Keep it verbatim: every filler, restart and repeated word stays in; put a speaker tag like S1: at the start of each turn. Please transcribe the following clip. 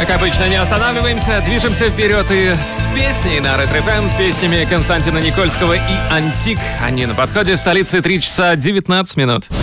S1: Как обычно, не останавливаемся, движемся вперед и с песней на Ретро эф эм, песнями Константина Никольского и Антик. Они на подходе, в столице три часа девятнадцать минут.